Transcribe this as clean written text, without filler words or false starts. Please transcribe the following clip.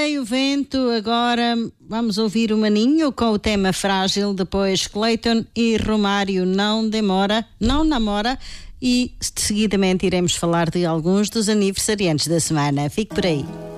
E o vento, agora vamos ouvir o Maninho com o tema Frágil, depois Clayton e Romário não namora e seguidamente iremos falar de alguns dos aniversariantes da semana. Fique por aí.